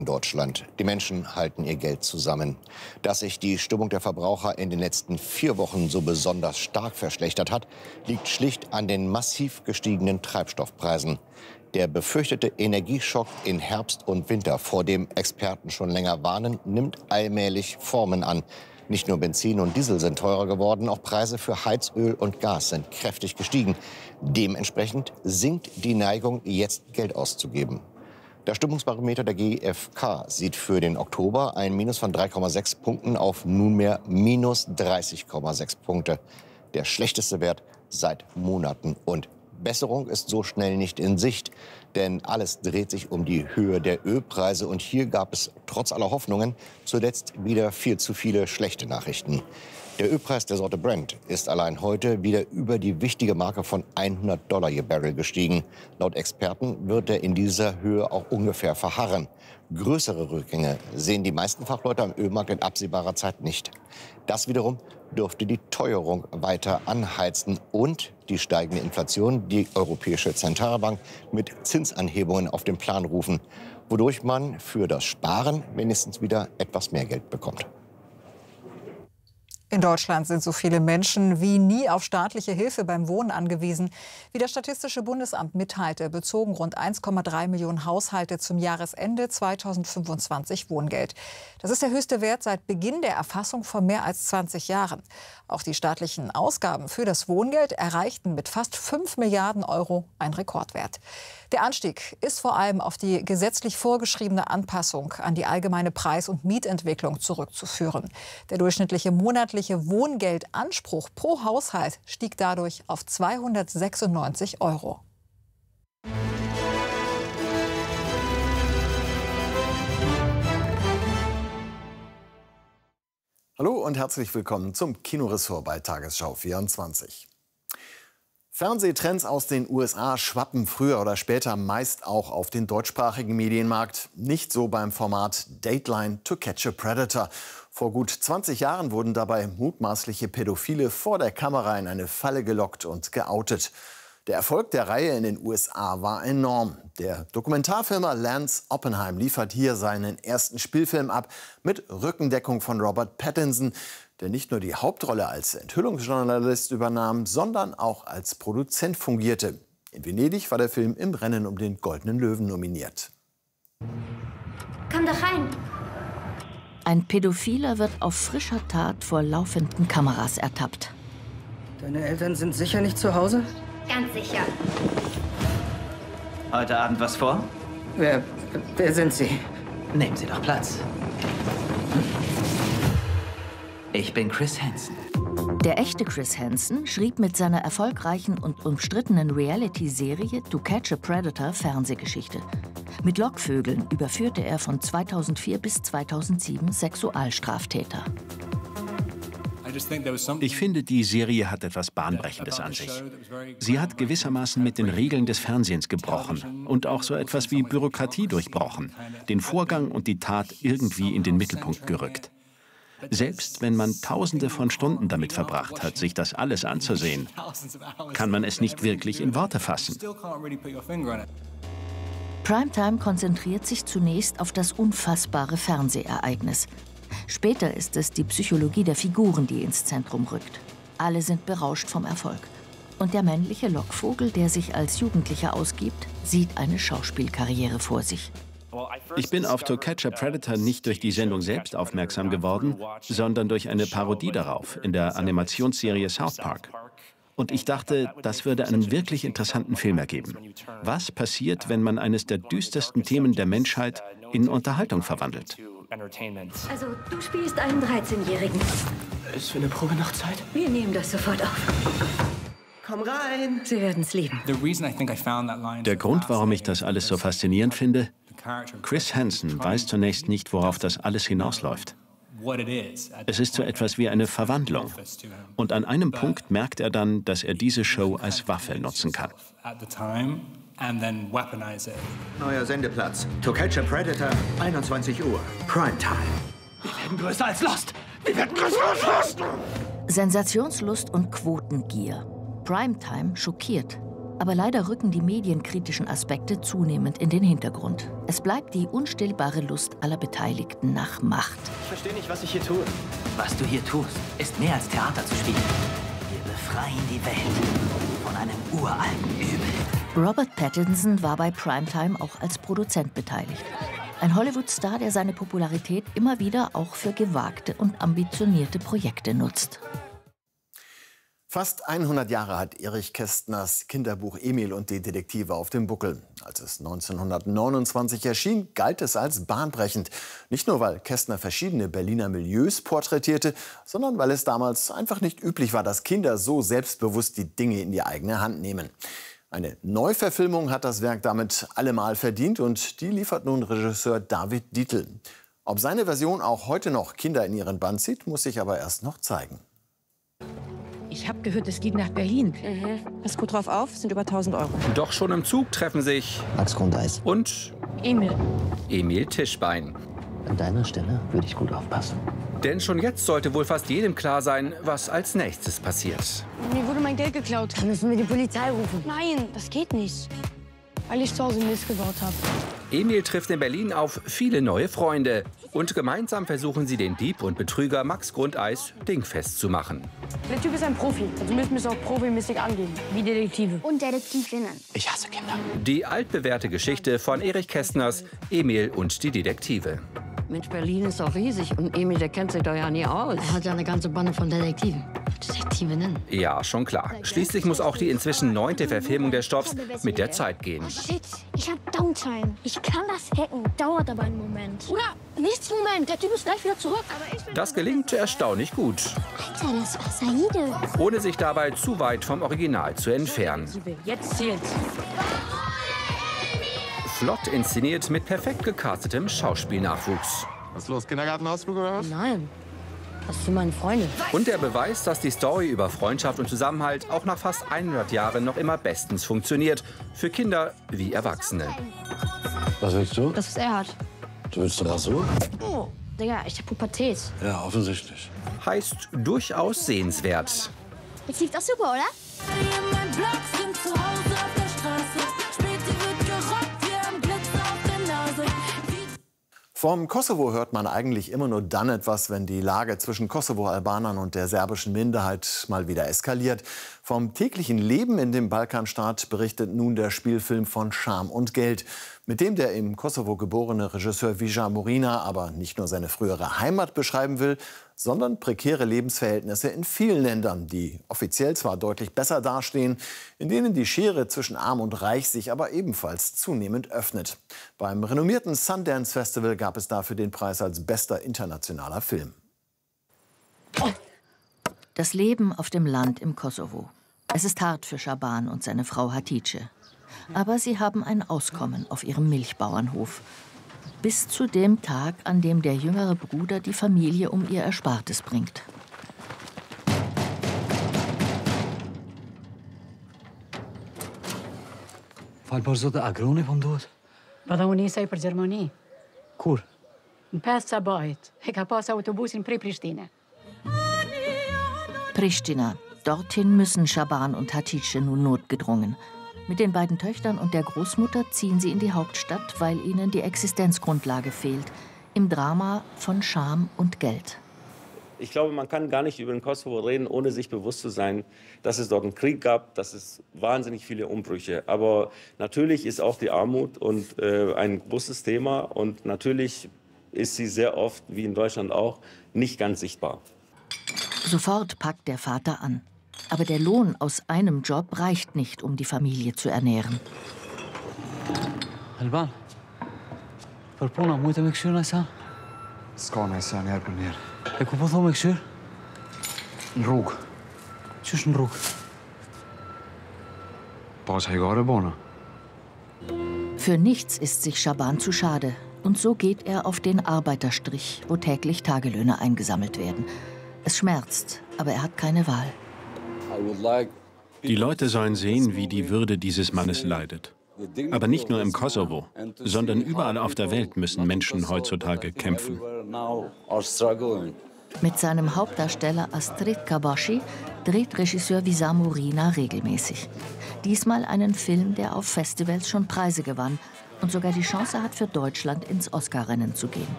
In Deutschland. Die Menschen halten ihr Geld zusammen. Dass sich die Stimmung der Verbraucher in den letzten 4 Wochen so besonders stark verschlechtert hat, liegt schlicht an den massiv gestiegenen Treibstoffpreisen. Der befürchtete Energieschock in Herbst und Winter, vor dem Experten schon länger warnen, nimmt allmählich Formen an. Nicht nur Benzin und Diesel sind teurer geworden, auch Preise für Heizöl und Gas sind kräftig gestiegen. Dementsprechend sinkt die Neigung, jetzt Geld auszugeben. Das Stimmungsbarometer der GfK sieht für den Oktober ein Minus von 3,6 Punkten auf nunmehr minus 30,6 Punkte. Der schlechteste Wert seit Monaten. Und Besserung ist so schnell nicht in Sicht, denn alles dreht sich um die Höhe der Ölpreise. Und hier gab es trotz aller Hoffnungen zuletzt wieder viel zu viele schlechte Nachrichten. Der Ölpreis der Sorte Brent ist allein heute wieder über die wichtige Marke von $100 je Barrel gestiegen. Laut Experten wird er in dieser Höhe auch ungefähr verharren. Größere Rückgänge sehen die meisten Fachleute am Ölmarkt in absehbarer Zeit nicht. Das wiederum dürfte die Teuerung weiter anheizen und die steigende Inflation die Europäische Zentralbank mit Zinsanhebungen auf den Plan rufen, wodurch man für das Sparen wenigstens wieder etwas mehr Geld bekommt. In Deutschland sind so viele Menschen wie nie auf staatliche Hilfe beim Wohnen angewiesen. Wie das Statistische Bundesamt mitteilte, bezogen rund 1,3 Millionen Haushalte zum Jahresende 2025 Wohngeld. Das ist der höchste Wert seit Beginn der Erfassung vor mehr als 20 Jahren. Auch die staatlichen Ausgaben für das Wohngeld erreichten mit fast 5 Milliarden Euro einen Rekordwert. Der Anstieg ist vor allem auf die gesetzlich vorgeschriebene Anpassung an die allgemeine Preis- und Mietentwicklung zurückzuführen. Der durchschnittliche monatliche Wohngeldanspruch pro Haushalt stieg dadurch auf 296 Euro. Hallo und herzlich willkommen zum Kinoressort bei Tagesschau 24. Fernsehtrends aus den USA schwappen früher oder später meist auch auf den deutschsprachigen Medienmarkt. Nicht so beim Format Dateline to Catch a Predator. Vor gut 20 Jahren wurden dabei mutmaßliche Pädophile vor der Kamera in eine Falle gelockt und geoutet. Der Erfolg der Reihe in den USA war enorm. Der Dokumentarfilmer Lance Oppenheim liefert hier seinen ersten Spielfilm ab mit Rückendeckung von Robert Pattinson, der nicht nur die Hauptrolle als Enthüllungsjournalist übernahm, sondern auch als Produzent fungierte. In Venedig war der Film im Rennen um den Goldenen Löwen nominiert. Komm doch rein. Ein Pädophiler wird auf frischer Tat vor laufenden Kameras ertappt. Deine Eltern sind sicher nicht zu Hause? Ganz sicher. Heute Abend was vor? Wer sind Sie? Nehmen Sie doch Platz. Ich bin Chris Hansen. Der echte Chris Hansen schrieb mit seiner erfolgreichen und umstrittenen Reality-Serie To Catch a Predator Fernsehgeschichte. Mit Lockvögeln überführte er von 2004 bis 2007 Sexualstraftäter. Ich finde, die Serie hat etwas Bahnbrechendes an sich. Sie hat gewissermaßen mit den Regeln des Fernsehens gebrochen und auch so etwas wie Bürokratie durchbrochen, den Vorgang und die Tat irgendwie in den Mittelpunkt gerückt. Selbst wenn man Tausende von Stunden damit verbracht hat, sich das alles anzusehen, kann man es nicht wirklich in Worte fassen. Primetime konzentriert sich zunächst auf das unfassbare Fernsehereignis. Später ist es die Psychologie der Figuren, die ins Zentrum rückt. Alle sind berauscht vom Erfolg. Und der männliche Lockvogel, der sich als Jugendlicher ausgibt, sieht eine Schauspielkarriere vor sich. Ich bin auf To Catch a Predator nicht durch die Sendung selbst aufmerksam geworden, sondern durch eine Parodie darauf in der Animationsserie South Park. Und ich dachte, das würde einen wirklich interessanten Film ergeben. Was passiert, wenn man eines der düstersten Themen der Menschheit in Unterhaltung verwandelt? Also, du spielst einen 13-Jährigen. Ist für eine Probe noch Zeit? Wir nehmen das sofort auf. Komm rein! Sie werden es lieben. Der Grund, warum ich das alles so faszinierend finde: Chris Hansen weiß zunächst nicht, worauf das alles hinausläuft. Es ist so etwas wie eine Verwandlung. Und an einem Punkt merkt er dann, dass er diese Show als Waffe nutzen kann. Neuer Sendeplatz. To Catch a Predator, 21 Uhr. Primetime. Wir werden größer als Lost! Wir werden größer als Lost! Sensationslust und Quotengier. Primetime schockiert. Aber leider rücken die medienkritischen Aspekte zunehmend in den Hintergrund. Es bleibt die unstillbare Lust aller Beteiligten nach Macht. Ich verstehe nicht, was ich hier tue. Was du hier tust, ist mehr als Theater zu spielen. Wir befreien die Welt von einem uralten Übel. Robert Pattinson war bei Primetime auch als Produzent beteiligt. Ein Hollywood-Star, der seine Popularität immer wieder auch für gewagte und ambitionierte Projekte nutzt. Fast 100 Jahre hat Erich Kästners Kinderbuch Emil und die Detektive auf dem Buckel. Als es 1929 erschien, galt es als bahnbrechend. Nicht nur, weil Kästner verschiedene Berliner Milieus porträtierte, sondern weil es damals einfach nicht üblich war, dass Kinder so selbstbewusst die Dinge in die eigene Hand nehmen. Eine Neuverfilmung hat das Werk damit allemal verdient und die liefert nun Regisseur David Dietl. Ob seine Version auch heute noch Kinder in ihren Bann zieht, muss sich aber erst noch zeigen. Ich habe gehört, es geht nach Berlin. Pass gut drauf auf, sind über 1.000 €. Doch schon im Zug treffen sich Max Grundeis und Emil Tischbein. An deiner Stelle würde ich gut aufpassen. Denn schon jetzt sollte wohl fast jedem klar sein, was als nächstes passiert. Mir wurde mein Geld geklaut. Dann müssen wir die Polizei rufen. Nein, das geht nicht. Weil ich zu Hause Mist gebaut habe. Emil trifft in Berlin auf viele neue Freunde. Und gemeinsam versuchen sie, den Dieb und Betrüger Max Grundeis dingfest zu machen. Der Typ ist ein Profi. Also müssen wir es auch profimäßig angehen. Wie Detektive. Und Detektivinnen. Ich hasse Kinder. Die altbewährte Geschichte von Erich Kästners Emil und die Detektive. Mensch, Berlin ist doch riesig und Emil, der kennt sich doch ja nie aus. Er hat ja eine ganze Bande von Detektiven. Detektivinnen. Ja, schon klar. Schließlich muss auch die inzwischen 9. Verfilmung des Stoffs mit der Zeit gehen. Oh shit, ich hab Downtime. Ich kann das hacken, dauert aber einen Moment. Oder nichts Moment, der Typ ist gleich wieder zurück. Das gelingt erstaunlich gut. Alter, das war Saide. Ohne sich dabei zu weit vom Original zu entfernen. Jetzt zählt's. Flott inszeniert mit perfekt gecastetem Schauspielnachwuchs. Was ist los, Kindergartenausflug oder was? Nein, das sind meine Freunde. Und der Beweis, dass die Story über Freundschaft und Zusammenhalt auch nach fast 100 Jahren noch immer bestens funktioniert. Für Kinder wie Erwachsene. Was willst du? Das, was er hat. Du willst doch so? Oh, Digga, ich hab Pubertät. Ja, offensichtlich. Heißt durchaus sehenswert. Jetzt lief das super, oder? Vom Kosovo hört man eigentlich immer nur dann etwas, wenn die Lage zwischen Kosovo-Albanern und der serbischen Minderheit mal wieder eskaliert. Vom täglichen Leben in dem Balkanstaat berichtet nun der Spielfilm von Scham und Geld, mit dem der im Kosovo geborene Regisseur Vija Morina aber nicht nur seine frühere Heimat beschreiben will, sondern prekäre Lebensverhältnisse in vielen Ländern, die offiziell zwar deutlich besser dastehen, in denen die Schere zwischen Arm und Reich sich aber ebenfalls zunehmend öffnet. Beim renommierten Sundance Festival gab es dafür den Preis als bester internationaler Film. Das Leben auf dem Land im Kosovo. Es ist hart für Schaban und seine Frau Hatice. Aber sie haben ein Auskommen auf ihrem Milchbauernhof. Bis zu dem Tag, an dem der jüngere Bruder die Familie um ihr Erspartes bringt. Falbozot agroni po mduhet. Padha për Gjermani. Kur? Në 5 sabahit. E ka pas autobusin prej Prishtine. Pristina. Dorthin müssen Schaban und Hatice nun notgedrungen. Mit den beiden Töchtern und der Großmutter ziehen sie in die Hauptstadt, weil ihnen die Existenzgrundlage fehlt. Im Drama von Scham und Geld. Ich glaube, man kann gar nicht über den Kosovo reden, ohne sich bewusst zu sein, dass es dort einen Krieg gab, dass es wahnsinnig viele Umbrüche. Aber natürlich ist auch die Armut ein großes Thema. Und natürlich ist sie sehr oft, wie in Deutschland auch, nicht ganz sichtbar. Sofort packt der Vater an. Aber der Lohn aus einem Job reicht nicht, um die Familie zu ernähren. Alban, për puna mujtë me këshyrë në sa? S'ka në sa njerë për njerë. E ku po tho me këshyrë? Në rrugë. Qysh në rrugë? Pas hajgare bona. Für nichts ist sich Schaban zu schade. Und so geht er auf den Arbeiterstrich, wo täglich Tagelöhne eingesammelt werden. Es schmerzt, aber er hat keine Wahl. Die Leute sollen sehen, wie die Würde dieses Mannes leidet. Aber nicht nur im Kosovo, sondern überall auf der Welt müssen Menschen heutzutage kämpfen. Mit seinem Hauptdarsteller Astrid Kabashi dreht Regisseur Visar Morina regelmäßig. Diesmal einen Film, der auf Festivals schon Preise gewann und sogar die Chance hat, für Deutschland ins Oscar-Rennen zu gehen.